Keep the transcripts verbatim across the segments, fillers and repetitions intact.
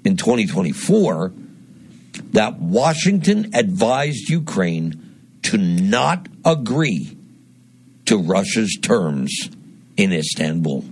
in twenty twenty-four that Washington advised Ukraine to not agree to Russia's terms in Istanbul.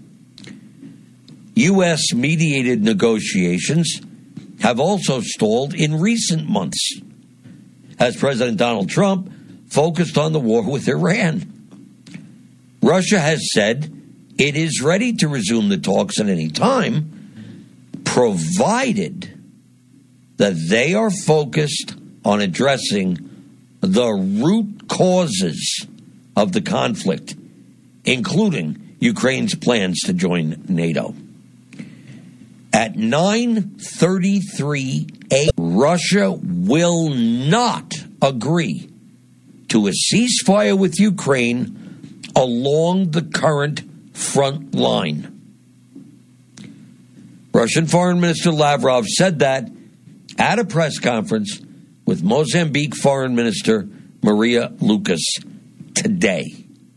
U S mediated negotiations have also stalled in recent months as President Donald Trump focused on the war with Iran. Russia has said it is ready to resume the talks at any time, provided that they are focused on addressing the root causes of the conflict, including Ukraine's plans to join NATO. At nine thirty-three a.m., Russia will not agree to a ceasefire with Ukraine along the current front line. Russian Foreign Minister Lavrov said that at a press conference with Mozambique Foreign Minister Maria Lucas today.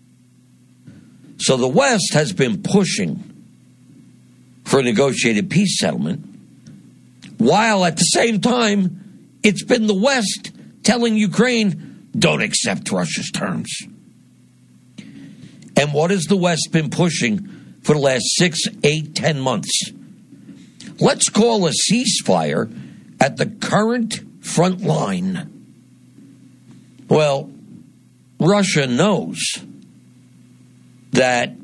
So the West has been pushing for a negotiated peace settlement, while at the same time, it's been the West telling Ukraine, don't accept Russia's terms. And what has the West been pushing for the last six, eight, ten months? Let's call a ceasefire at the current front line. Well, Russia knows that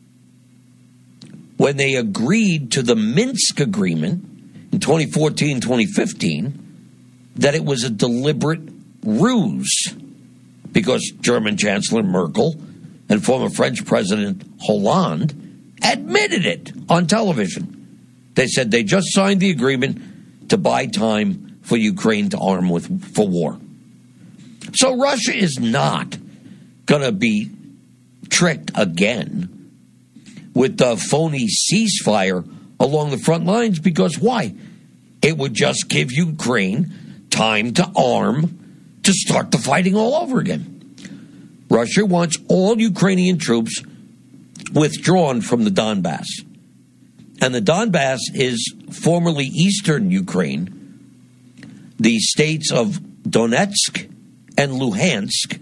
when they agreed to the Minsk agreement in twenty fourteen, twenty fifteen, that it was a deliberate ruse because German Chancellor Merkel and former French President Hollande admitted it on television. They said they just signed the agreement to buy time for Ukraine to arm with for war. So Russia is not going to be tricked again with the phony ceasefire along the front lines, because why? It would just give Ukraine time to arm to start the fighting all over again. Russia wants all Ukrainian troops withdrawn from the Donbass. And the Donbass is formerly eastern Ukraine, the states of Donetsk and Luhansk,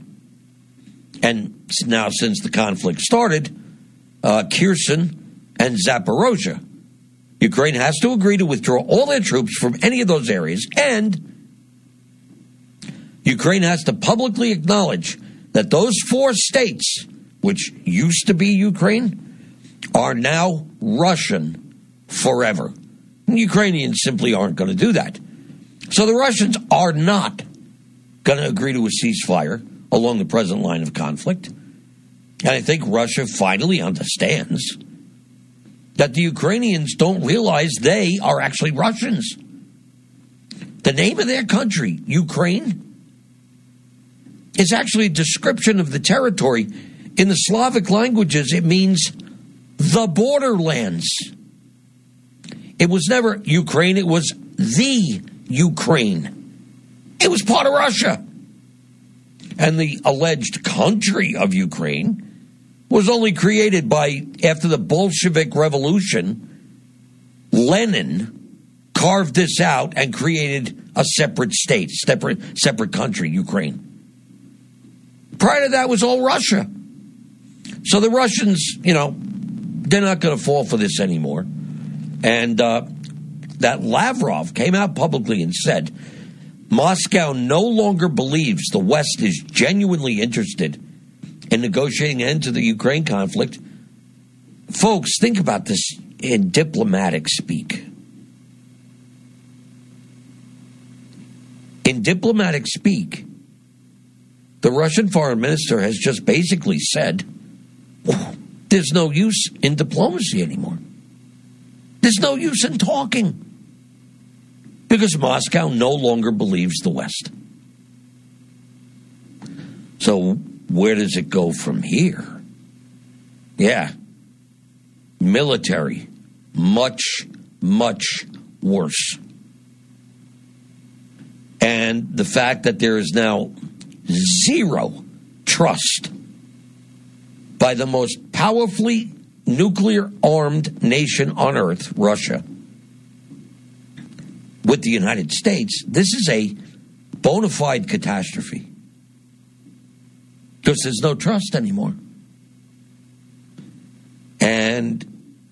and now since the conflict started, uh, Kherson and Zaporozhye. Ukraine has to agree to withdraw all their troops from any of those areas, and Ukraine has to publicly acknowledge that those four states, which used to be Ukraine, are now Russian forever. And Ukrainians simply aren't going to do that. So the Russians are not going to agree to a ceasefire along the present line of conflict. And I think Russia finally understands that the Ukrainians don't realize they are actually Russians. The name of their country, Ukraine, is actually a description of the territory. In the Slavic languages, it means the borderlands. It was never Ukraine, it was the Ukraine. It was part of Russia. And the alleged country of Ukraine was only created by, after the Bolshevik Revolution, Lenin carved this out and created a separate state, separate, separate country, Ukraine. Prior to that was all Russia. So the Russians, you know, they're not going to fall for this anymore. And uh, that Lavrov came out publicly and said, Moscow no longer believes the West is genuinely interested in negotiating an end to the Ukraine conflict. Folks, think about this in diplomatic speak. In diplomatic speak, the Russian foreign minister has just basically said, oh, there's no use in diplomacy anymore. There's no use in talking. Because Moscow no longer believes the West. So where does it go from here? Yeah. Military. Much, much worse. And the fact that there is now zero trust by the most powerfully nuclear-armed nation on earth, Russia, with the United States, this is a bona fide catastrophe. Because there's no trust anymore. And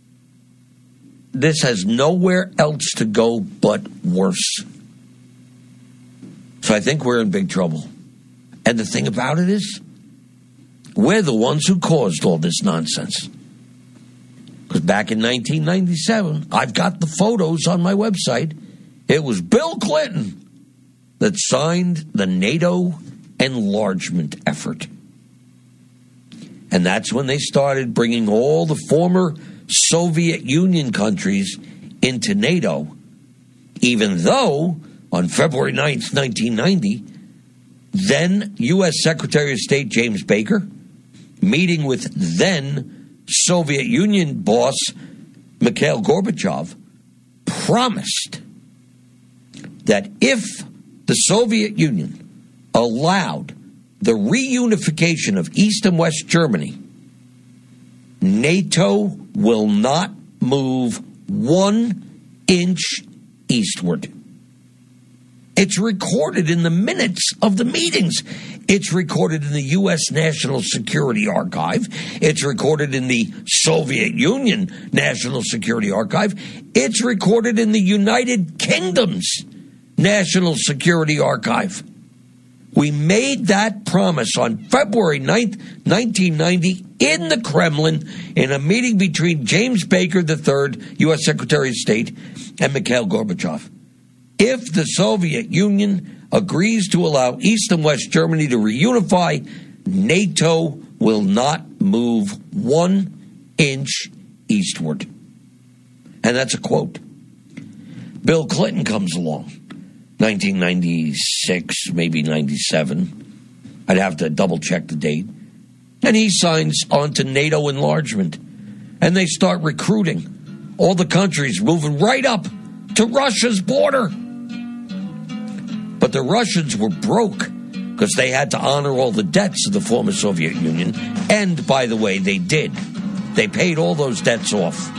this has nowhere else to go but worse. So I think we're in big trouble. And the thing about it is, we're the ones who caused all this nonsense. Because back in nineteen ninety-seven, I've got the photos on my website. It was Bill Clinton that signed the NATO enlargement effort. And that's when they started bringing all the former Soviet Union countries into NATO, even though on February ninth, nineteen ninety, then U S Secretary of State James Baker, meeting with then Soviet Union boss Mikhail Gorbachev, promised that if the Soviet Union allowed the reunification of East and West Germany, NATO will not move one inch eastward. It's recorded in the minutes of the meetings. It's recorded in the U S National Security Archive. It's recorded in the Soviet Union National Security Archive. It's recorded in the United Kingdom's National Security Archive. We made that promise on February ninth, nineteen ninety, in the Kremlin, in a meeting between James Baker the third, U S Secretary of State, and Mikhail Gorbachev. If the Soviet Union agrees to allow East and West Germany to reunify, NATO will not move one inch eastward. And that's a quote. Bill Clinton comes along, nineteen ninety-six, maybe ninety-seven. I'd have to double check the date. And he signs on to NATO enlargement. And they start recruiting all the countries, moving right up to Russia's border. But the Russians were broke because they had to honor all the debts of the former Soviet Union. And, by the way, they did. They paid all those debts off.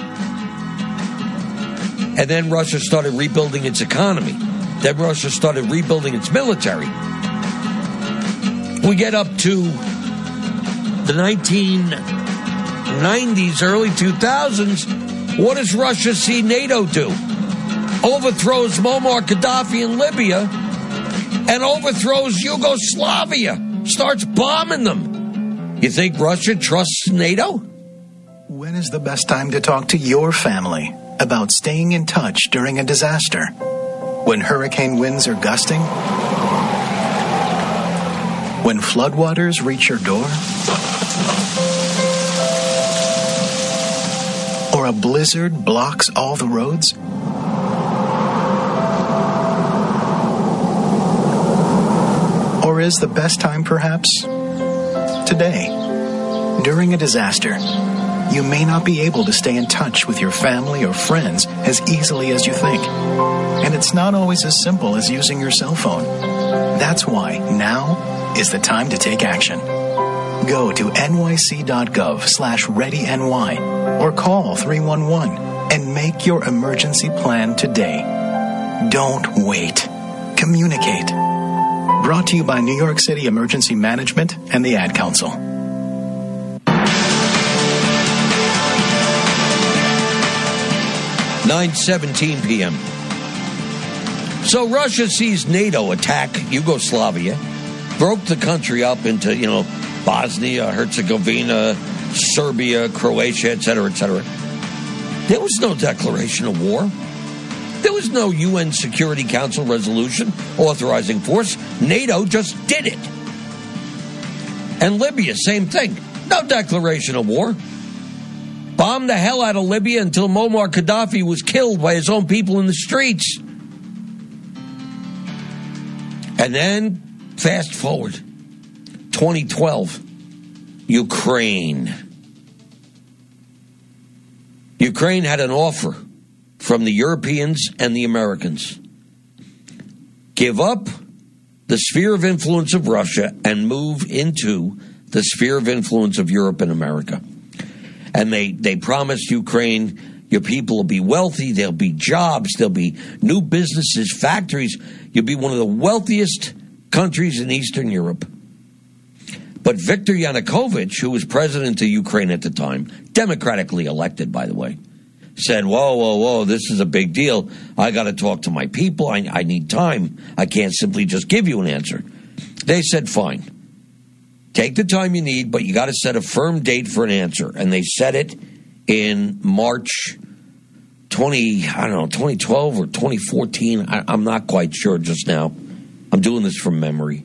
And then Russia started rebuilding its economy. Then Russia started rebuilding its military. We get up to the nineteen nineties, early two thousands. What does Russia see NATO do? Overthrows Muammar Gaddafi in Libya and overthrows Yugoslavia, starts bombing them. You think Russia trusts NATO? When is the best time to talk to your family about staying in touch during a disaster? When hurricane winds are gusting? When floodwaters reach your door? Or a blizzard blocks all the roads? Or is the best time perhaps today? During a disaster, you may not be able to stay in touch with your family or friends as easily as you think. And it's not always as simple as using your cell phone. That's why now is the time to take action. Go to nyc.gov slash readyny or call three one one and make your emergency plan today. Don't wait. Communicate. Brought to you by New York City Emergency Management and the Ad Council. nine seventeen p.m. So Russia sees NATO attack Yugoslavia, broke the country up into, you know, Bosnia, Herzegovina, Serbia, Croatia, et cetera, et cetera. There was no declaration of war. There was no U N Security Council resolution authorizing force. NATO just did it. And Libya, same thing. No declaration of war. Bombed the hell out of Libya until Muammar Gaddafi was killed by his own people in the streets. And then, fast forward, twenty twelve, Ukraine. Ukraine had an offer from the Europeans and the Americans. Give up the sphere of influence of Russia and move into the sphere of influence of Europe and America. And they, they promised Ukraine Your people will be wealthy. There'll be jobs. There'll be new businesses, factories. You'll be one of the wealthiest countries in Eastern Europe. But Viktor Yanukovych, who was president of Ukraine at the time, democratically elected, by the way, said, whoa, whoa, whoa, this is a big deal. I got to talk to my people. I, I need time. I can't simply just give you an answer. They said, fine. Take the time you need, but you got to set a firm date for an answer. And they set it in March twenty, I don't know, twenty twelve or twenty fourteen. I, I'm not quite sure just now. I'm doing this from memory.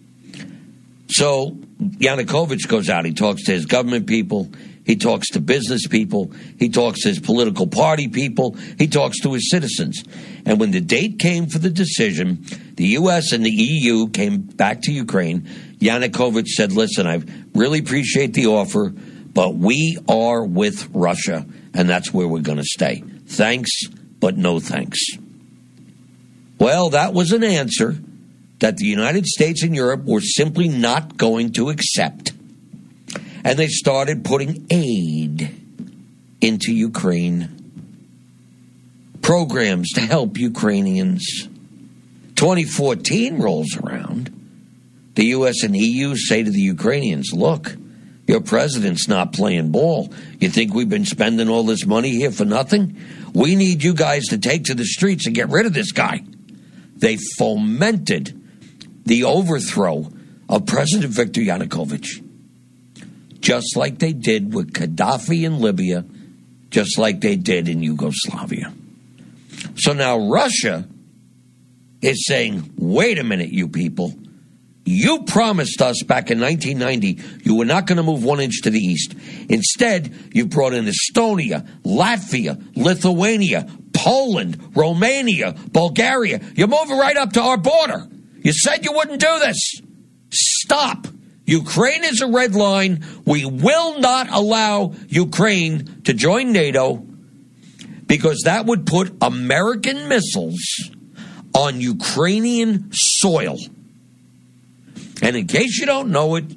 So Yanukovych goes out. He talks to his government people. He talks to business people. He talks to his political party people. He talks to his citizens. And when the date came for the decision, the U S and the E U came back to Ukraine. Yanukovych said, listen, I really appreciate the offer, but we are with Russia, and that's where we're going to stay. Thanks, but no thanks. Well, that was an answer that the United States and Europe were simply not going to accept. And they started putting aid into Ukraine, programs to help Ukrainians. twenty fourteen rolls around. The U S and E U say to the Ukrainians, look, your president's not playing ball. You think we've been spending all this money here for nothing? We need you guys to take to the streets and get rid of this guy. They fomented the overthrow of President Viktor Yanukovych, just like they did with Gaddafi in Libya, just like they did in Yugoslavia. So now Russia is saying, wait a minute, you people. You promised us back in nineteen ninety you were not going to move one inch to the east. Instead, you brought in Estonia, Latvia, Lithuania, Poland, Romania, Bulgaria. You're moving right up to our border. You said you wouldn't do this. Stop. Ukraine is a red line. We will not allow Ukraine to join NATO because that would put American missiles on Ukrainian soil. And in case you don't know it,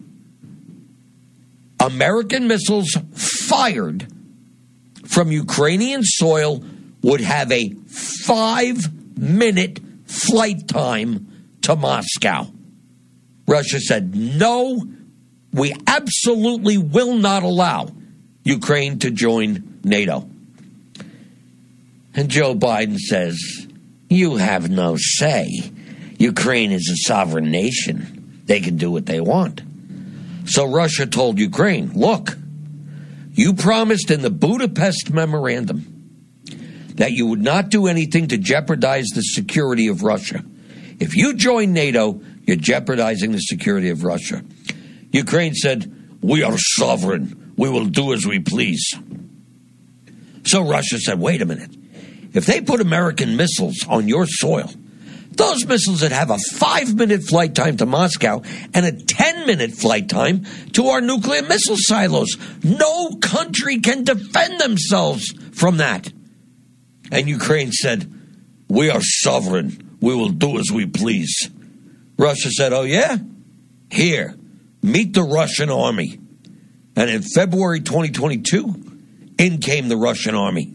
American missiles fired from Ukrainian soil would have a five-minute flight time to Moscow. Russia said, no, we absolutely will not allow Ukraine to join NATO. And Joe Biden says, you have no say. Ukraine is a sovereign nation. They can do what they want. So Russia told Ukraine, look, you promised in the Budapest Memorandum that you would not do anything to jeopardize the security of Russia. If you join NATO, you're jeopardizing the security of Russia. Ukraine said, we are sovereign. We will do as we please. So Russia said, wait a minute. If they put American missiles on your soil, those missiles that have a five-minute flight time to Moscow and a ten-minute flight time to our nuclear missile silos. No country can defend themselves from that. And Ukraine said, we are sovereign. We will do as we please. Russia said, oh, yeah? Here, meet the Russian army. And in February twenty twenty-two, in came the Russian army.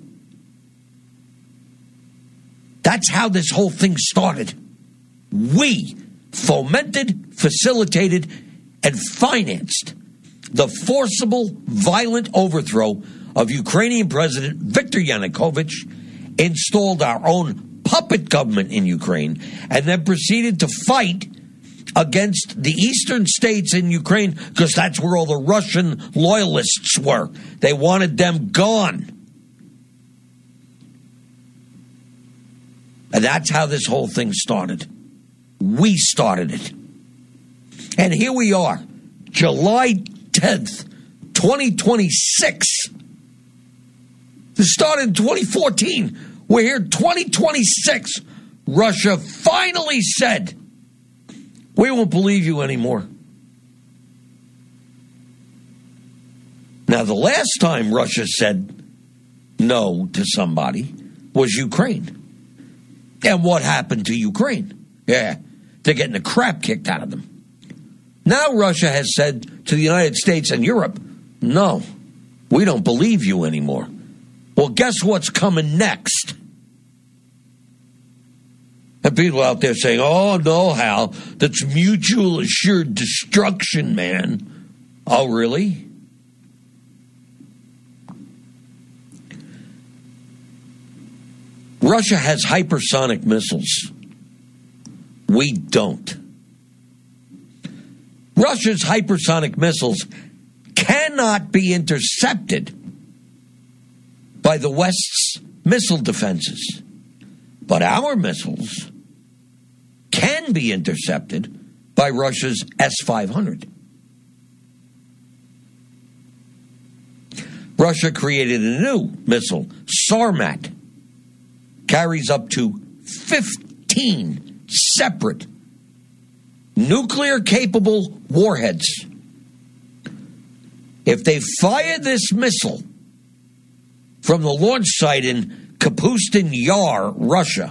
That's how this whole thing started. We fomented, facilitated, and financed the forcible, violent overthrow of Ukrainian President Viktor Yanukovych, installed our own puppet government in Ukraine, and then proceeded to fight against the eastern states in Ukraine because that's where all the Russian loyalists were. They wanted them gone. And that's how this whole thing started. We started it. And here we are, July tenth, twenty twenty-six. This started in twenty fourteen. We're here twenty twenty-six. Russia finally said, we won't believe you anymore. Now, the last time Russia said no to somebody was Ukraine. And what happened to Ukraine? Yeah, they're getting the crap kicked out of them. Now Russia has said to the United States and Europe, no, we don't believe you anymore. Well, guess what's coming next? And people out there saying, oh, no, Hal, that's mutual assured destruction, man. Oh, really? Russia has hypersonic missiles. We don't. Russia's hypersonic missiles cannot be intercepted by the West's missile defenses. But our missiles can be intercepted by Russia's S five hundred. Russia created a new missile, Sarmat, carries up to fifteen separate nuclear-capable warheads. If they fire this missile from the launch site in Kapustin Yar, Russia,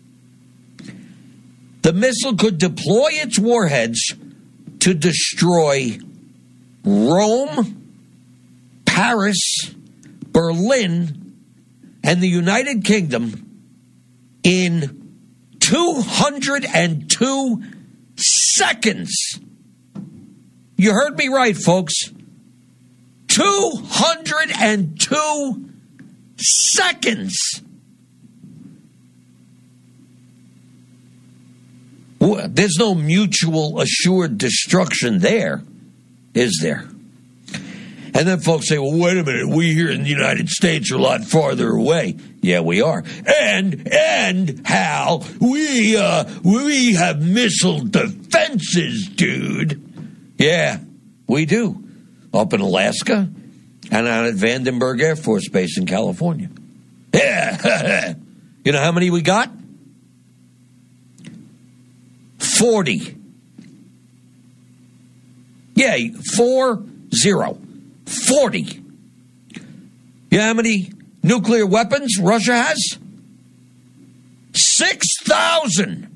the missile could deploy its warheads to destroy Rome, Paris, Berlin, and the United Kingdom in two hundred two seconds. You heard me right, folks. two hundred two seconds. There's no mutual assured destruction there, is there? And then folks say, well, wait a minute, we here in the United States are a lot farther away. Yeah, we are. And, and, Hal, we, uh, we have missile defenses, dude. Yeah, we do. Up in Alaska and out at Vandenberg Air Force Base in California. Yeah. You know how many we got? forty. Yeah, four, zero. forty. You know how many nuclear weapons Russia has? six thousand.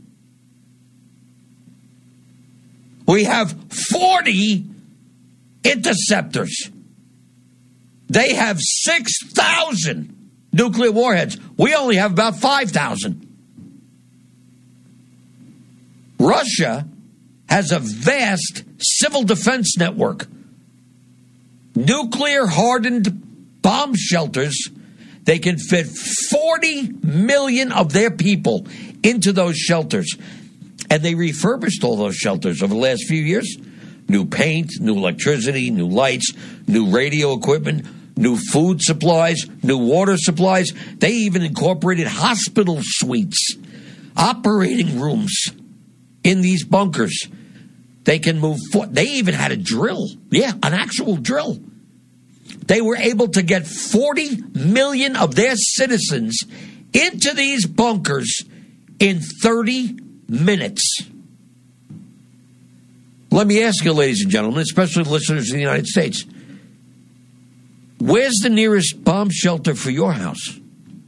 We have forty interceptors. They have six thousand nuclear warheads. We only have about five thousand. Russia has a vast civil defense network. Nuclear-hardened bomb shelters. They can fit forty million of their people into those shelters. And they refurbished all those shelters over the last few years. New paint, new electricity, new lights, new radio equipment, new food supplies, new water supplies. They even incorporated hospital suites, operating rooms in these bunkers. They can move forward. They even had a drill. Yeah, an actual drill. They were able to get forty million of their citizens into these bunkers in thirty minutes. Let me ask you, ladies and gentlemen, especially listeners in the United States, where's the nearest bomb shelter for your house?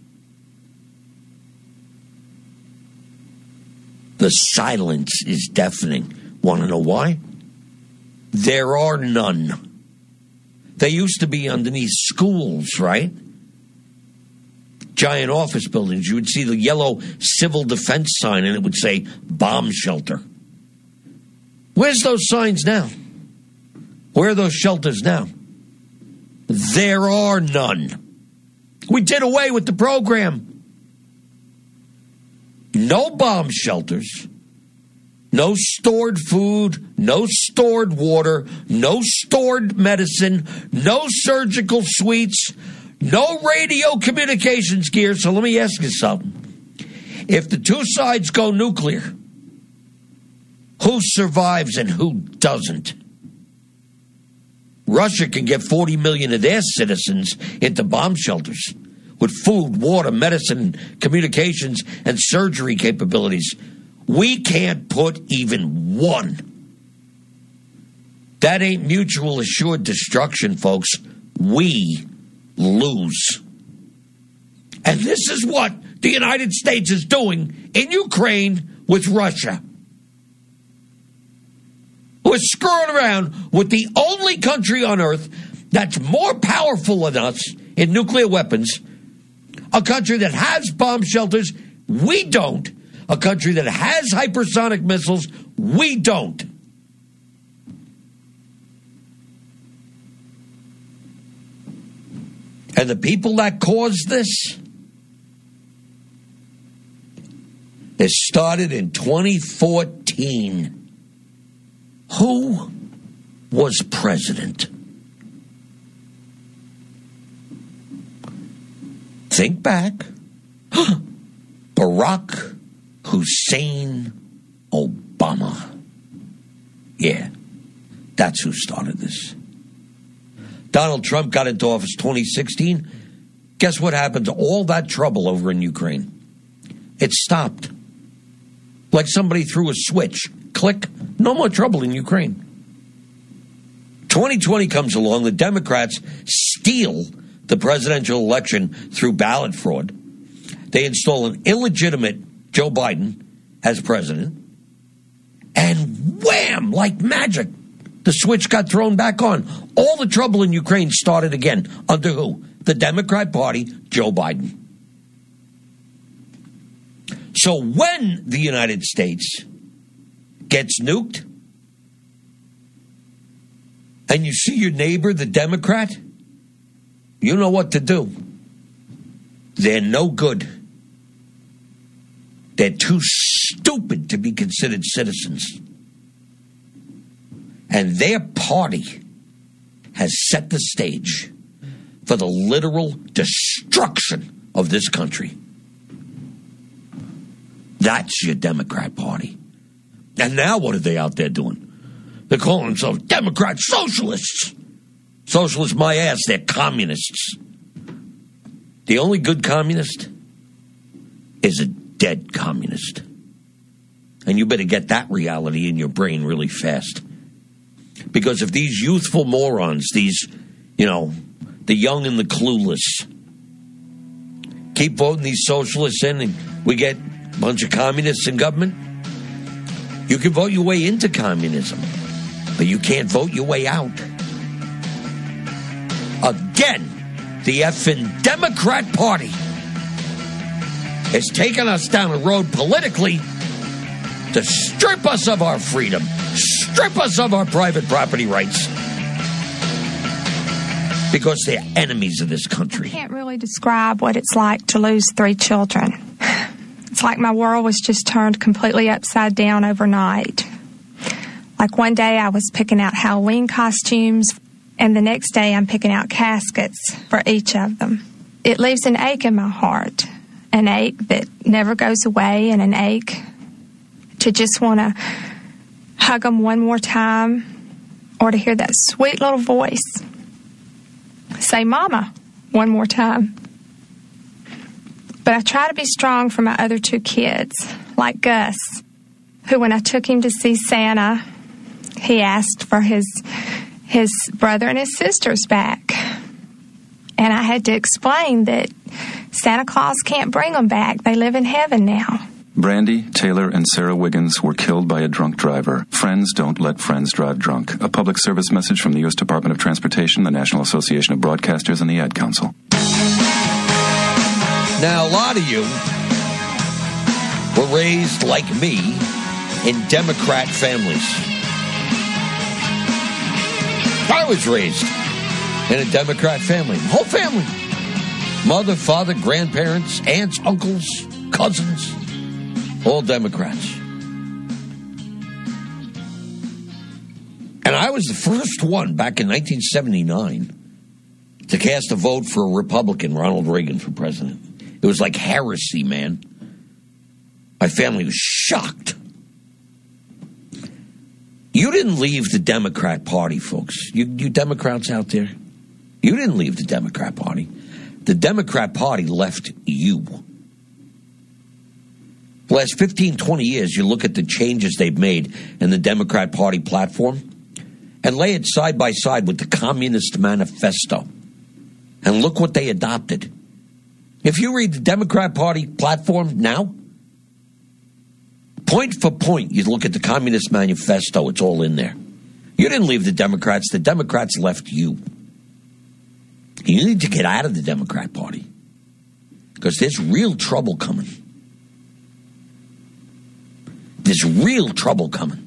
The silence is deafening. Want to know why? There are none. They used to be underneath schools, right? Giant office buildings. You would see the yellow civil defense sign, and it would say bomb shelter. Where's those signs now? Where are those shelters now? There are none. We did away with the program. No bomb shelters. No stored food, no stored water, no stored medicine, no surgical suites, no radio communications gear. So let me ask you something. If the two sides go nuclear, who survives and who doesn't? Russia can get forty million of their citizens into bomb shelters with food, water, medicine, communications, and surgery capabilities. We can't put even one. That ain't mutual assured destruction, folks. We lose. And this is what the United States is doing in Ukraine with Russia. We're screwing around with the only country on earth that's more powerful than us in nuclear weapons, A country that has bomb shelters, we don't. A country that has hypersonic missiles, we don't. And the people that caused this, it started in twenty fourteen. Who was president? Think back. Barack Hussein Obama. Yeah, that's who started this. Donald Trump got into office twenty sixteen. Guess what happened to all that trouble over in Ukraine? It stopped. Like somebody threw a switch. Click. No more trouble in Ukraine. twenty twenty comes along. The Democrats steal the presidential election through ballot fraud. They install an illegitimate Joe Biden as president. And wham, like magic, the switch got thrown back on. All the trouble in Ukraine started again. Under who? The Democrat Party, Joe Biden. So when the United States gets nuked, and you see your neighbor, the Democrat, you know what to do. They're no good. They're too stupid to be considered citizens. And their party has set the stage for the literal destruction of this country. That's your Democrat Party. And now what are they out there doing? They're calling themselves Democrat Socialists. Socialists, my ass, they're communists. The only good communist is a dead communist. And you better get that reality in your brain really fast. Because if these youthful morons, these, you know, the young and the clueless, keep voting these socialists in and we get a bunch of communists in government, you can vote your way into communism, but you can't vote your way out. Again, the effing Democrat Party is taking us down a road politically to strip us of our freedom, strip us of our private property rights, because they're enemies of this country. I can't really describe what it's like to lose three children. It's like my world was just turned completely upside down overnight. Like one day I was picking out Halloween costumes, and the next day I'm picking out caskets for each of them. It leaves an ache in my heart, an ache that never goes away, and an ache to just want to hug them one more time, or to hear that sweet little voice say "Mama" one more time. But I try to be strong for my other two kids, like Gus, who when I took him to see Santa, he asked for his his brother and his sisters back. And I had to explain that Santa Claus can't bring them back. They live in heaven now. Brandy, Taylor, and Sarah Wiggins were killed by a drunk driver. Friends don't let friends drive drunk. A public service message from the U S Department of Transportation, the National Association of Broadcasters, and the Ad Council. Now, a lot of you were raised, like me, in Democrat families. I was raised in a Democrat family. Whole family. Mother, father, grandparents, aunts, uncles, cousins. All Democrats. And I was the first one back in nineteen seventy-nine to cast a vote for a Republican, Ronald Reagan, for president. It was like heresy, man. My family was shocked. You didn't leave the Democrat Party, folks. You, you Democrats out there, you didn't leave the Democrat Party. The Democrat Party left you. The last fifteen, twenty years, you look at the changes they've made in the Democrat Party platform and lay it side by side with the Communist Manifesto. And look what they adopted. If you read the Democrat Party platform now, point for point, you look at the Communist Manifesto, it's all in there. You didn't leave the Democrats. The Democrats left you. You need to get out of the Democrat Party. because there's real trouble coming. There's real trouble coming.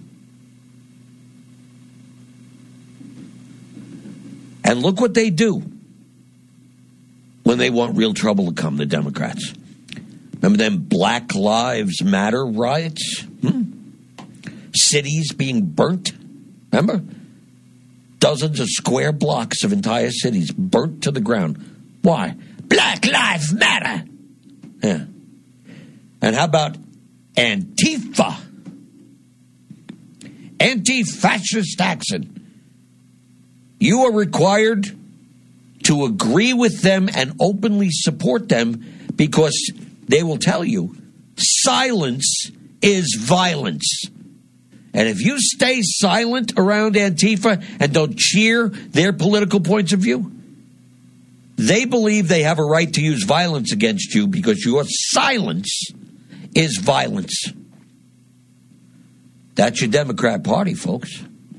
And look what they do when they want real trouble to come, the Democrats. Remember them Black Lives Matter riots? Hmm? Cities being burnt? Remember? Dozens of square blocks of entire cities burnt to the ground. Why? Black Lives Matter! Yeah. And how about Antifa? Anti-fascist action. You are required to agree with them and openly support them because they will tell you silence is violence. And if you stay silent around Antifa and don't cheer their political points of view, they believe they have a right to use violence against you because your silence is violence. That's your Democrat Party, folks.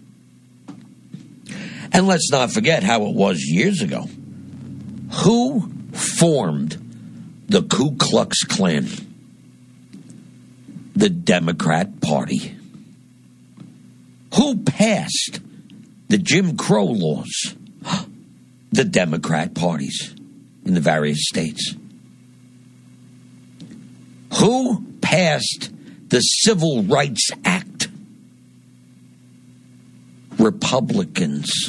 And let's not forget how it was years ago. Who formed the Ku Klux Klan? The Democrat Party. Who passed the Jim Crow laws? The Democrat parties in the various states. Who passed the Civil Rights Act? Republicans.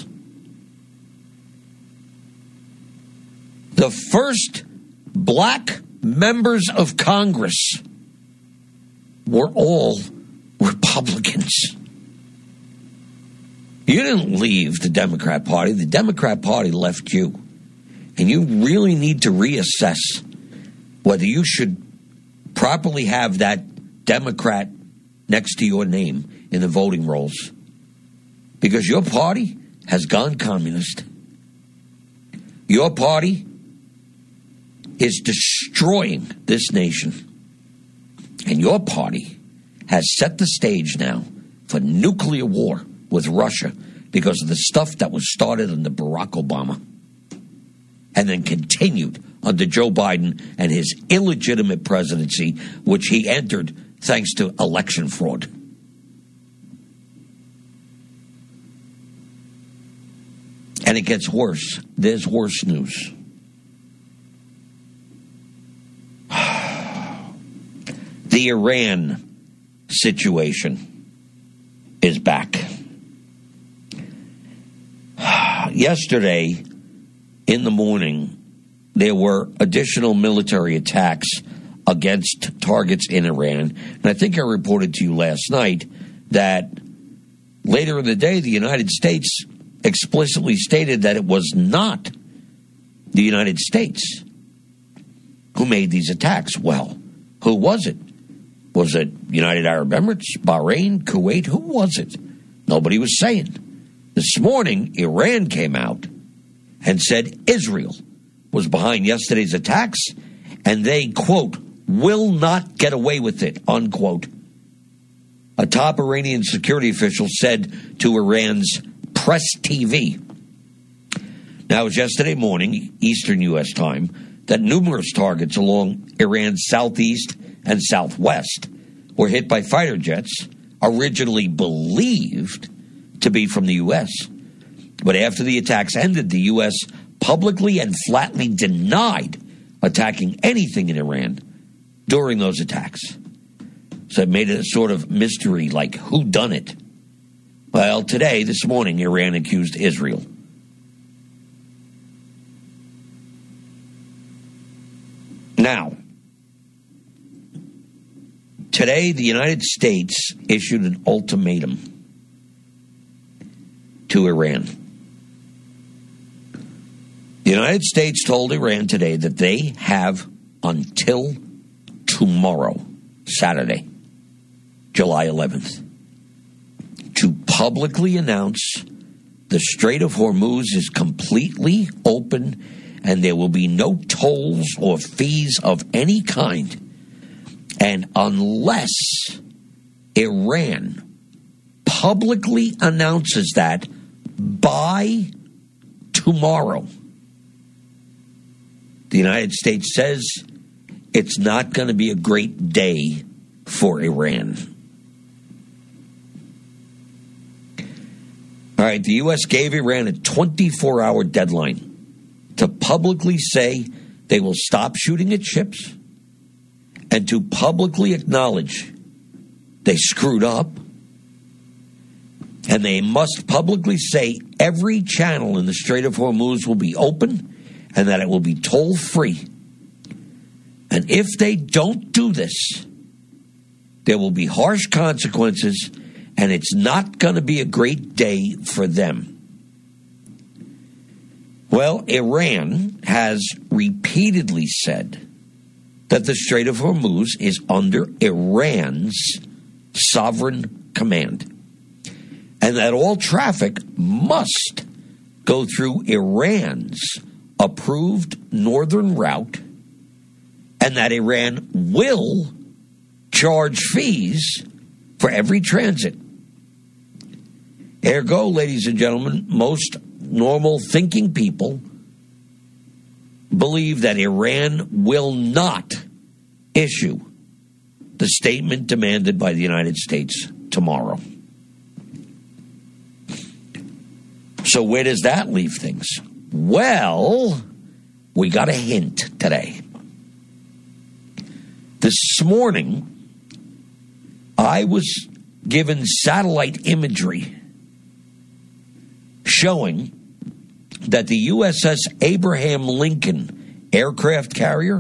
The first black members of Congress were all Republicans. You didn't leave the Democrat Party. The Democrat Party left you. And you really need to reassess whether you should properly have that Democrat next to your name in the voting rolls. Because your party has gone communist. Your party is destroying this nation. And your party has set the stage now for nuclear war with Russia because of the stuff that was started under Barack Obama and then continued under Joe Biden and his illegitimate presidency, which he entered thanks to election fraud. And it gets worse. There's worse news. The Iran situation is back. Yesterday, in the morning, there were additional military attacks against targets in Iran. And I think I reported to you last night that later in the day, the United States explicitly stated that it was not the United States who made these attacks. Well, who was it? Was it United Arab Emirates, Bahrain, Kuwait? Who was it? Nobody was saying. This morning, Iran came out and said Israel was behind yesterday's attacks, and they, quote, will not get away with it, unquote. A top Iranian security official said to Iran's Press T V. Now, it was yesterday morning, Eastern U S time, that numerous targets along Iran's southeast and southwest were hit by fighter jets originally believed to be from the U S. But after the attacks ended, the U S publicly and flatly denied attacking anything in Iran during those attacks. So it made it a sort of mystery, like who done it? Well, today, this morning, Iran accused Israel. Now, today, the United States issued an ultimatum to Iran. The United States told Iran today that they have until tomorrow, Saturday, July eleventh, to publicly announce the Strait of Hormuz is completely open and there will be no tolls or fees of any kind. And unless Iran publicly announces that by tomorrow, the United States says it's not going to be a great day for Iran. All right, the U S gave Iran a twenty-four hour deadline to publicly say they will stop shooting at ships and to publicly acknowledge they screwed up. And they must publicly say every channel in the Strait of Hormuz will be open and that it will be toll-free. And if they don't do this, there will be harsh consequences, and it's not going to be a great day for them. Well, Iran has repeatedly said that the Strait of Hormuz is under Iran's sovereign command, and that all traffic must go through Iran's approved northern route, and that Iran will charge fees for every transit. Ergo, ladies and gentlemen, most normal thinking people believe that Iran will not issue the statement demanded by the United States tomorrow. So where does that leave things? Well, we got a hint today. This morning, I was given satellite imagery showing that the U S S Abraham Lincoln aircraft carrier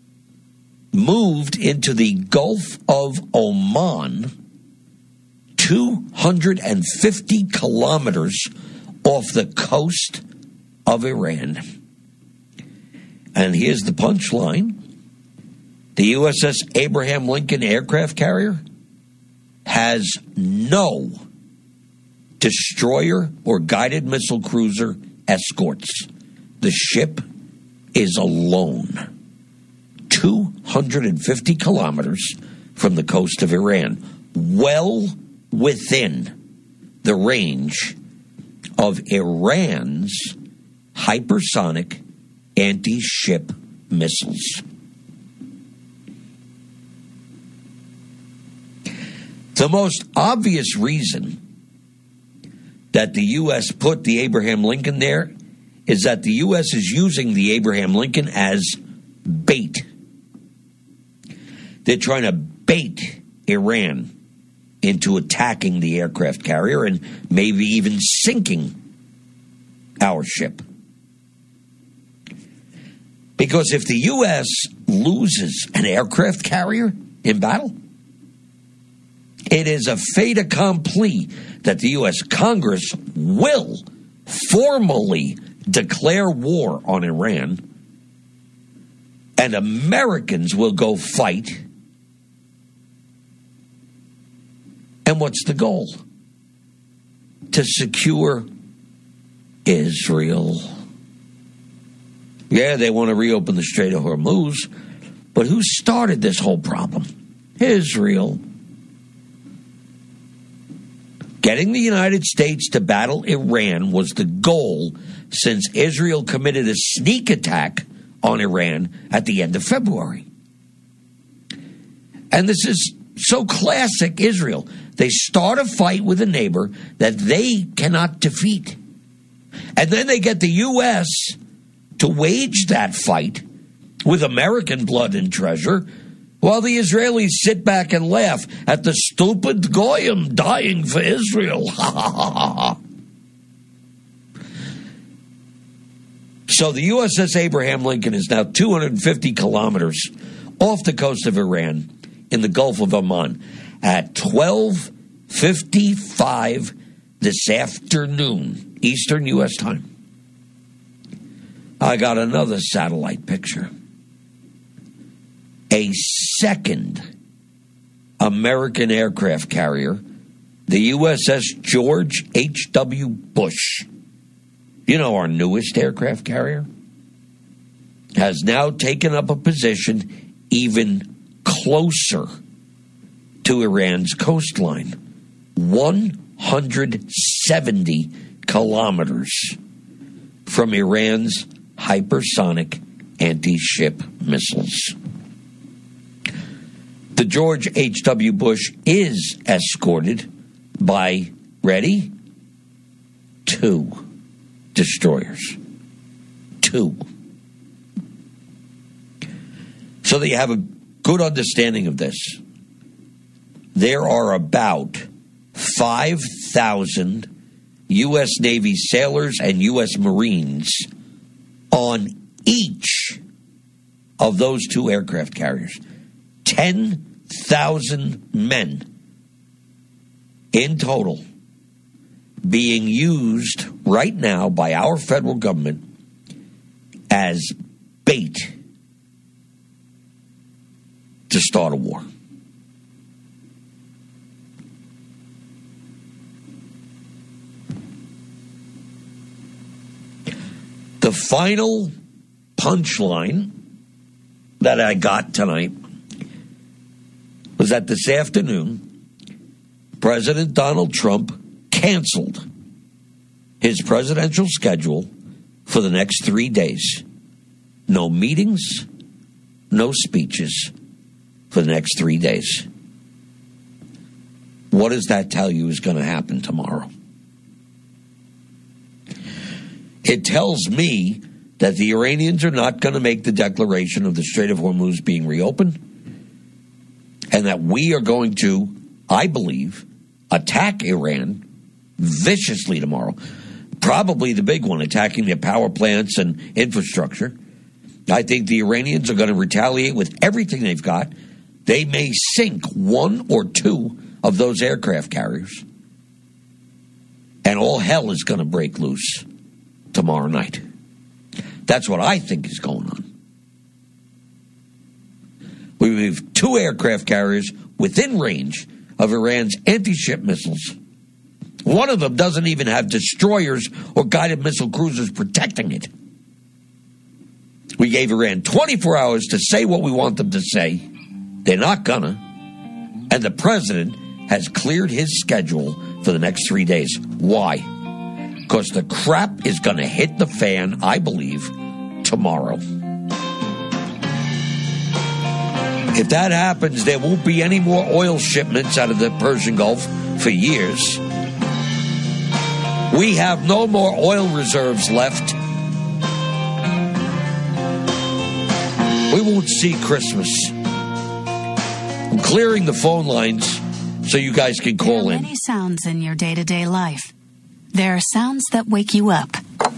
moved into the Gulf of Oman two hundred fifty kilometers off the coast of Iran. And here's the punchline. The U S S Abraham Lincoln aircraft carrier has no destroyer or guided missile cruiser escorts. The ship is alone, two hundred fifty kilometers from the coast of Iran, well within the range of Iran's hypersonic anti-ship missiles. The most obvious reason that the U S put the Abraham Lincoln there is that the U S is using the Abraham Lincoln as bait. They're trying to bait Iran into attacking the aircraft carrier and maybe even sinking our ship. Because if the U S loses an aircraft carrier in battle, it is a fait accompli that the U S Congress will formally declare war on Iran, and Americans will go fight. And what's the goal? To secure Israel. Yeah, they want to reopen the Strait of Hormuz, but who started this whole problem? Israel. Getting the United States to battle Iran was the goal since Israel committed a sneak attack on Iran at the end of February. And this is so classic Israel. They start a fight with a neighbor that they cannot defeat. And then they get the U S to wage that fight with American blood and treasure, while the Israelis sit back and laugh at the stupid Goyim dying for Israel. So the U S S Abraham Lincoln is now two hundred fifty kilometers off the coast of Iran in the Gulf of Oman at twelve fifty-five this afternoon, Eastern U S time. I got another satellite picture. A second American aircraft carrier, the U S S George H W Bush, you know, our newest aircraft carrier, has now taken up a position even closer to Iran's coastline, one hundred seventy kilometers from Iran's hypersonic anti-ship missiles. The George H W. Bush is escorted by, ready, two destroyers. Two. So that you have a good understanding of this, there are about five thousand U S Navy sailors and U S Marines on each of those two aircraft carriers. ten thousand men in total being used right now by our federal government as bait to start a war. The final punchline that I got tonight was that this afternoon, President Donald Trump canceled his presidential schedule for the next three days. No meetings, no speeches for the next three days. What does that tell you is going to happen tomorrow? It tells me that the Iranians are not going to make the declaration of the Strait of Hormuz being reopened, and that we are going to, I believe, attack Iran viciously tomorrow. Probably the big one, attacking their power plants and infrastructure. I think the Iranians are going to retaliate with everything they've got. They may sink one or two of those aircraft carriers, and all hell is going to break loose tomorrow night. That's what I think is going on. We have two aircraft carriers within range of Iran's anti-ship missiles. One of them doesn't even have destroyers or guided missile cruisers protecting it. We gave Iran twenty-four hours to say what we want them to say. They're not gonna. And the president has cleared his schedule for the next three days. Why? Because the crap is going to hit the fan, I believe, tomorrow. If that happens, there won't be any more oil shipments out of the Persian Gulf for years. We have no more oil reserves left. We won't see Christmas. I'm clearing the phone lines so you guys can call in. There are many sounds in your day-to-day life. There are sounds that wake you up.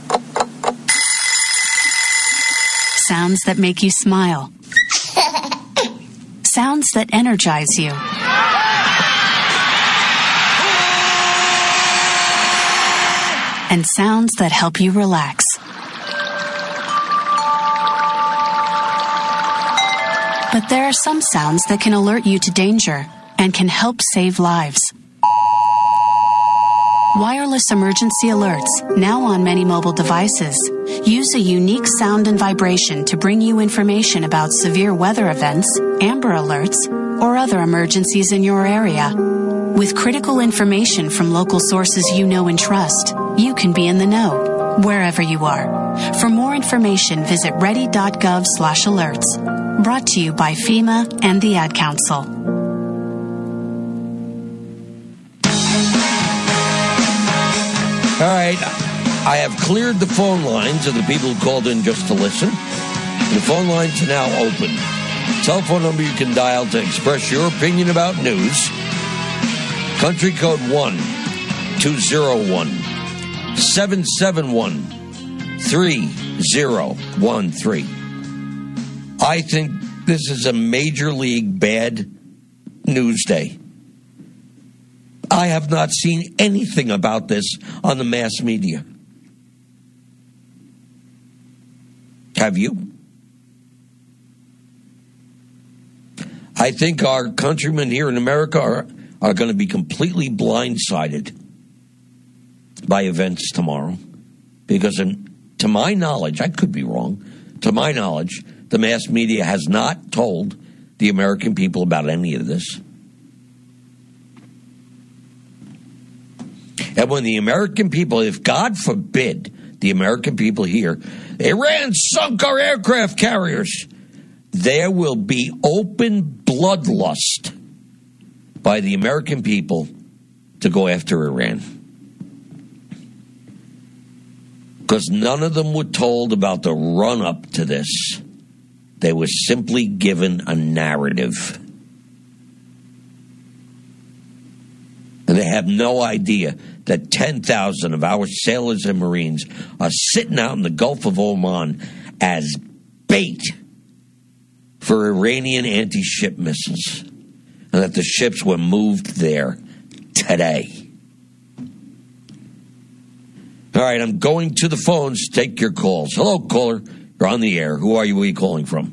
Sounds that make you smile. Sounds that energize you. And sounds that help you relax. But there are some sounds that can alert you to danger and can help save lives. Wireless emergency alerts, now on many mobile devices, use a unique sound and vibration to bring you information about severe weather events, Amber Alerts, or other emergencies in your area. With critical information from local sources you know and trust, you can be in the know, wherever you are. For more information, visit ready.gov slash alerts. Brought to you by FEMA and the Ad Council. All right, I have cleared the phone lines of the people who called in just to listen. The phone lines are now open. Telephone number you can dial to express your opinion about news. Country code one two zero one seven seven one three zero one three. I think this is a major league bad news day. I have not seen anything about this on the mass media. Have you? I think our countrymen here in America are, are going to be completely blindsided by events tomorrow. Because in, to my knowledge, I could be wrong, to my knowledge, the mass media has not told the American people about any of this. And when the American people, if God forbid the American people hear, Iran sunk our aircraft carriers, there will be open bloodlust by the American people to go after Iran. Because none of them were told about the run-up to this. They were simply given a narrative. And they have no idea that ten thousand of our sailors and Marines are sitting out in the Gulf of Oman as bait for Iranian anti-ship missiles. And that the ships were moved there today. All right, I'm going to the phones. Take your calls. Hello, caller. You're on the air. Who are you? Where are you calling from?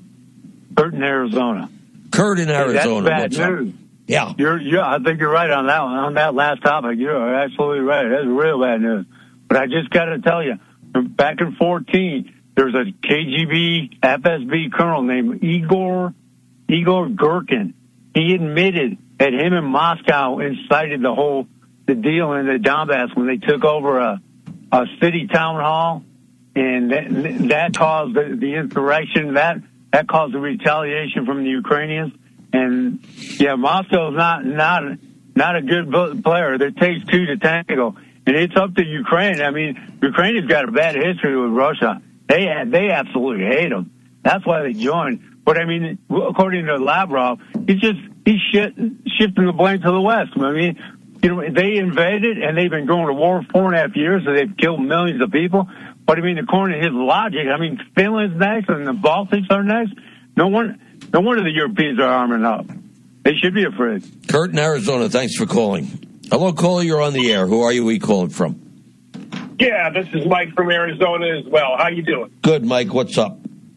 Kurt in Arizona. Kurt in Arizona. Hey, that's bad What's news. Up? Yeah. You're, you're, I think you're right on that one. On that last topic, you're absolutely right. That's real bad news. But I just got to tell you, back in fourteen, there was a K G B, F S B colonel named Igor, Igor Gherkin. He admitted that him and Moscow incited the whole, the deal in the Donbass when they took over a, a city town hall, and that, that caused the, the insurrection. That, that caused the retaliation from the Ukrainians. And yeah, Moscow's not not not a good player. It takes two to tango, and it's up to Ukraine. I mean, Ukraine has got a bad history with Russia. They they absolutely hate them. That's why they joined. But I mean, according to Lavrov, he's just he's shit, shifting the blame to the West. I mean, you know, they invaded and they've been going to war for four and a half years, so they've killed millions of people. But I mean, according to his logic, I mean, Finland's next and the Baltics are next. No one. No wonder the Europeans are arming up. They should be afraid. Kurt in Arizona, thanks for calling. Hello, caller, you're on the air. Who are you? Where are you calling from? Yeah, this is Mike from Arizona as well. How you doing? Good, Mike. What's up?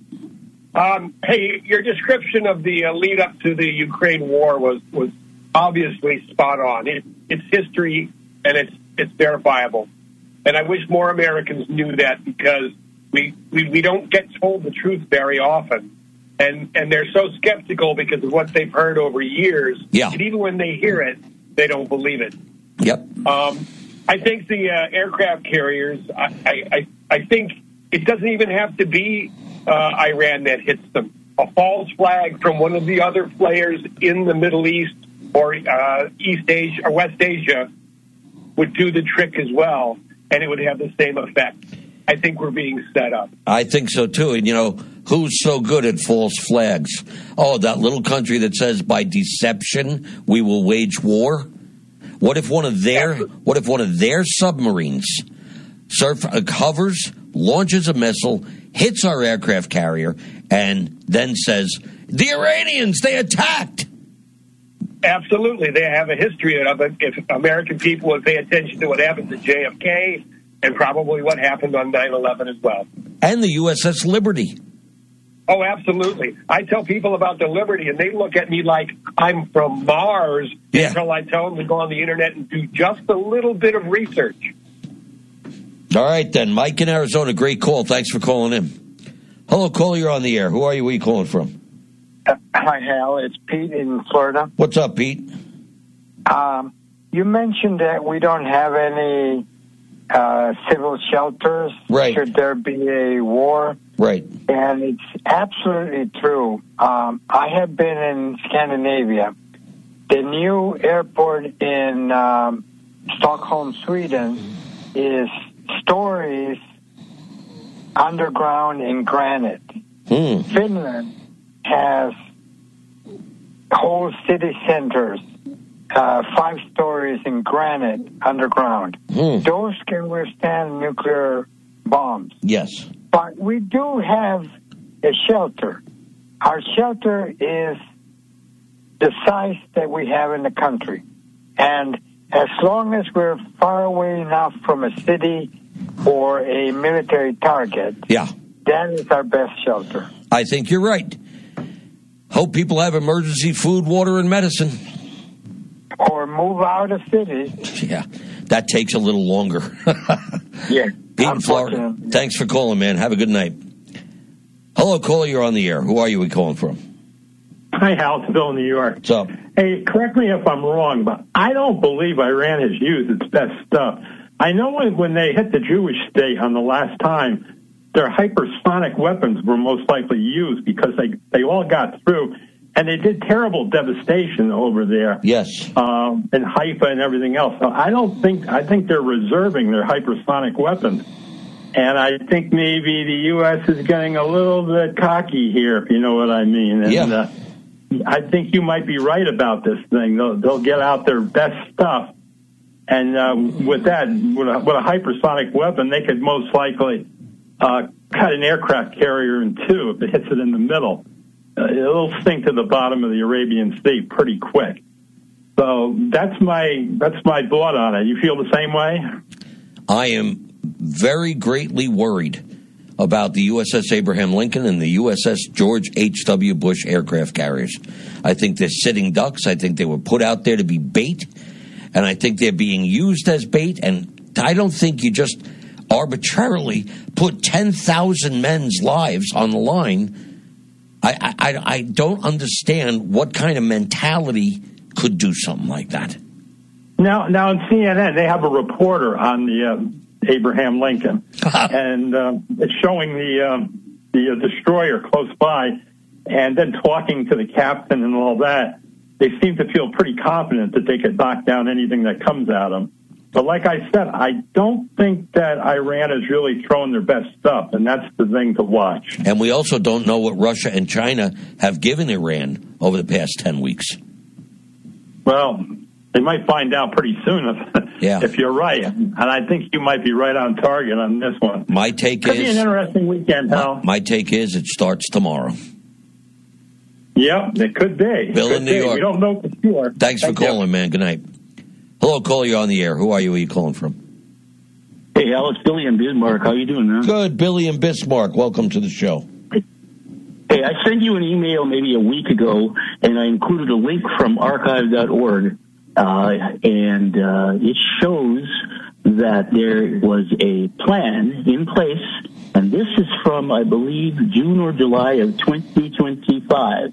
Um, hey, your description of the uh, lead up to the Ukraine war was, was obviously spot on. It, it's history, and it's it's verifiable. And I wish more Americans knew that, because we, we, we don't get told the truth very often. And and they're so skeptical because of what they've heard over years. Yeah. And even when they hear it, they don't believe it. Yep. Um, I think the uh, aircraft carriers, I, I, I think it doesn't even have to be uh, Iran that hits them. A false flag from one of the other players in the Middle East or uh, East Asia or West Asia would do the trick as well, and it would have the same effect. I think we're being set up. I think so, too. And, you know, who's so good at false flags? Oh, that little country that says by deception we will wage war? What if one of their what if one of their submarines surf, uh, hovers, launches a missile, hits our aircraft carrier, and then says, the Iranians, they attacked? Absolutely. They have a history of it. If American people would pay attention to what happened to J F K, and probably what happened on nine eleven as well. And the U S S Liberty. Oh, absolutely. I tell people about the Liberty, and they look at me like I'm from Mars yeah. until I tell them to go on the Internet and do just a little bit of research. All right, then. Mike in Arizona, great call. Thanks for calling in. Hello, caller, you're on the air. Who are you? Where are you calling from? Uh, hi, Hal. It's Pete in Florida. What's up, Pete? Um, you mentioned that we don't have any uh, civil shelters. Right. Should there be a war? Right. And it's absolutely true. Um, I have been in Scandinavia. The new airport in um, Stockholm, Sweden, is stories underground in granite. Hmm. Finland has whole city centers, uh, five stories in granite underground. Hmm. Those can withstand nuclear bombs. Yes. But we do have a shelter. Our shelter is the size that we have in the country. And as long as we're far away enough from a city or a military target, yeah, that is our best shelter. I think you're right. Hope people have emergency food, water, and medicine. Or move out of cities. Yeah, that takes a little longer. Yeah. Pete in Florida, thanks for calling, man. Have a good night. Hello, caller, you're on the air. Who are you we calling from? Hi, Hal. It's Bill in New York. What's up? Hey, correct me if I'm wrong, but I don't believe Iran has used its best stuff. I know when, when they hit the Jewish state on the last time, their hypersonic weapons were most likely used because they, they all got through. and they did terrible devastation over there. Yes. Um, in Haifa and everything else. So I don't think, I think they're reserving their hypersonic weapons. And I think maybe the U S is getting a little bit cocky here, if you know what I mean. And, yeah. Uh, I think you might be right about this thing. They'll, they'll get out their best stuff. And uh, with that, with a, with a hypersonic weapon, they could most likely uh, cut an aircraft carrier in two if it hits it in the middle. Uh, it'll sink to the bottom of the Arabian Sea pretty quick. So that's my that's my thought on it. You feel the same way? I am very greatly worried about the U S S Abraham Lincoln and the U S S George H W. Bush aircraft carriers. I think they're sitting ducks. I think they were put out there to be bait, and I think they're being used as bait, and I don't think you just arbitrarily put ten thousand men's lives on the line. I, I, I don't understand what kind of mentality could do something like that. Now, now in C N N, they have a reporter on the um, Abraham Lincoln, and um, it's showing the um, the uh, destroyer close by, and then talking to the captain and all that. They seem to feel pretty confident that they could knock down anything that comes at them. But like I said, I don't think that Iran is really throwing their best stuff, and that's the thing to watch. And we also don't know what Russia and China have given Iran over the past ten weeks. Well, they might find out pretty soon if, yeah. if you're right. And I think you might be right on target on this one. My take Could is... Could be an interesting weekend, Hal. My, my take is it starts tomorrow. Yep, it could be. Bill could in New be. York. We don't know for sure. Thanks Thank for calling, you. man. Good night. Hello, caller, you're on the air. Who are you? Where are you calling from? Hey, Al, it's Billy in Bismarck. How you doing, man? Good, Billy in Bismarck. Welcome to the show. Hey, I sent you an email maybe a week ago, and I included a link from archive dot org, uh, and uh, it shows that there was a plan in place, and this is from, I believe, June or July of twenty twenty-five,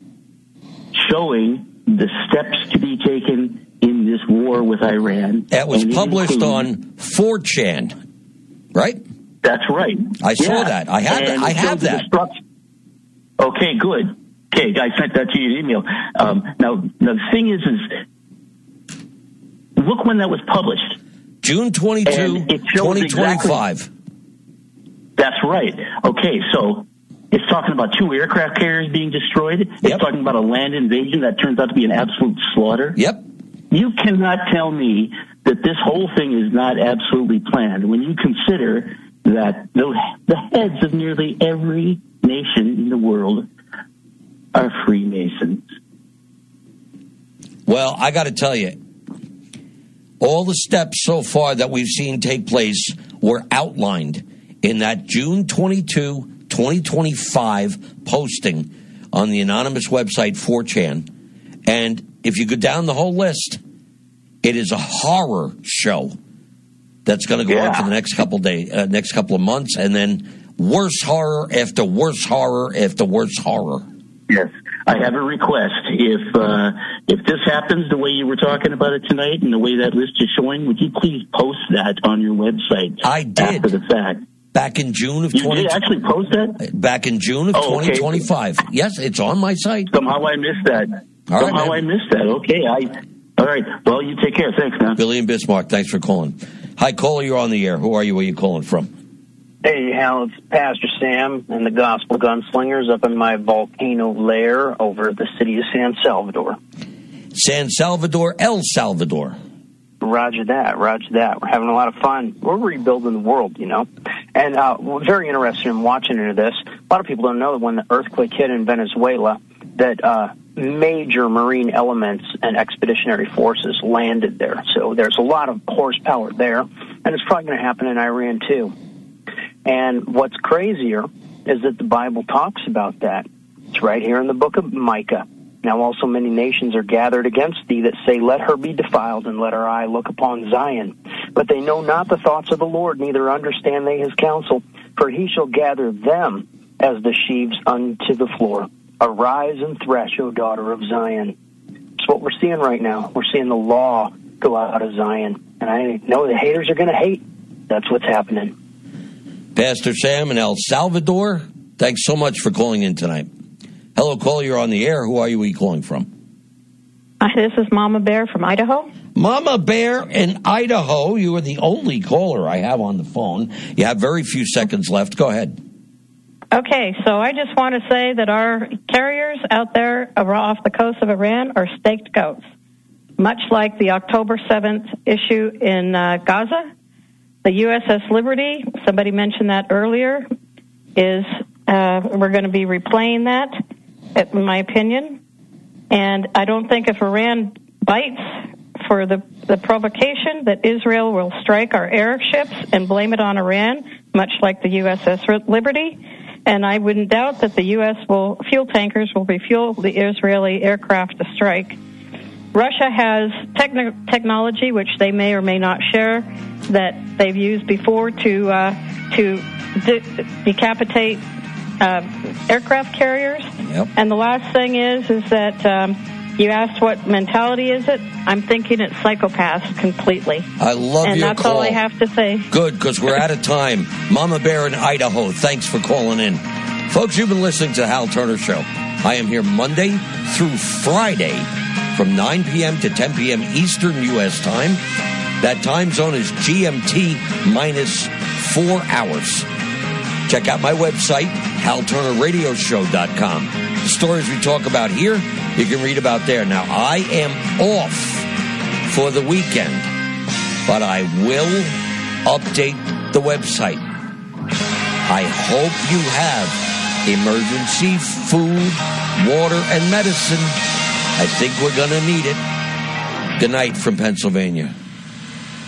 showing the steps to be taken in this war with Iran. That was And it published includes- on four chan, right? That's right. I saw Yeah. that. I have. And I it have shows the that. destruction. Okay, good. Okay, I sent that to you in email. Um, now, now, the thing is, is look when that was published. June twenty-second, And it shows twenty twenty-five. Exactly, that's right. Okay, so it's talking about two aircraft carriers being destroyed. It's Yep. talking about a land invasion that turns out to be an absolute slaughter. Yep. You cannot tell me that this whole thing is not absolutely planned when you consider that the, the heads of nearly every nation in the world are Freemasons. Well, I got to tell you, all the steps so far that we've seen take place were outlined in that June twenty-second, twenty twenty-five posting on the anonymous website four chan. And if you go down the whole list, it is a horror show that's going to go Yeah. on for the next couple days, uh, next couple of months, and then worse horror after worse horror after worse horror. Yes, I have a request. If uh, if this happens the way you were talking about it tonight and the way that list is showing, would you please post that on your website? I did. After the fact. Back in June of You twenty did actually post that? back in June of Oh, okay. twenty twenty-five. Yes, it's on my site. Somehow I missed that. All right, Somehow man. I missed that. Okay, I. All right. Well, you take care. Thanks, man. Billy in Bismarck, thanks for calling. Hi, caller, you're on the air. Who are you? Where are you calling from? Hey, Hal, it's Pastor Sam and the Gospel Gunslingers up in my volcano lair over at the city of San Salvador. San Salvador, El Salvador. Roger that, roger that. We're having a lot of fun. We're rebuilding the world, you know. And uh, we're very interested in watching into this. A lot of people don't know that when the earthquake hit in Venezuela, that uh, major marine elements and expeditionary forces landed there. So there's a lot of horsepower there, and it's probably going to happen in Iran too. And what's crazier is that the Bible talks about that. It's right here in the book of Micah. Now also many nations are gathered against thee that say, let her be defiled, and let her eye look upon Zion. But they know not the thoughts of the Lord, neither understand they his counsel. For he shall gather them as the sheaves unto the floor. Arise and thresh, O daughter of Zion. It's what we're seeing right now. We're seeing the law go out of Zion. And I know the haters are going to hate. That's what's happening. Pastor Sam in El Salvador, thanks so much for calling in tonight. Hello, caller, you're on the air. Who are you? Where are you calling from? Hi, this is Mama Bear from Idaho. Mama Bear in Idaho. You are the only caller I have on the phone. You have very few seconds left. Go ahead. Okay, so I just want to say that our carriers out there off the coast of Iran are staked goats, much like the October seventh issue in uh, Gaza. The U S S Liberty, somebody mentioned that earlier, is uh, we're going to be replaying that, in my opinion. And I don't think if Iran bites for the, the provocation that Israel will strike our airships and blame it on Iran, much like the U S S Liberty. And I wouldn't doubt that the U S will, fuel tankers will refuel the Israeli aircraft to strike. Russia has techn- technology, which they may or may not share, that they've used before to uh, to de- decapitate uh, aircraft carriers. Yep. And the last thing is, is that um, you asked what mentality is it? I'm thinking it's psychopaths completely. I love and your that's call. all I have to say. Good, because we're out of time. Mama Bear in Idaho, thanks for calling in. Folks, you've been listening to the Hal Turner Show. I am here Monday through Friday from nine p.m. to ten p.m. Eastern U S time. That time zone is G M T minus four hours. Check out my website, hal turner radio show dot com. The stories we talk about here, you can read about there. Now, I am off for the weekend, but I will update the website. I hope you have emergency food, water, and medicine. I think we're going to need it. Good night from Pennsylvania.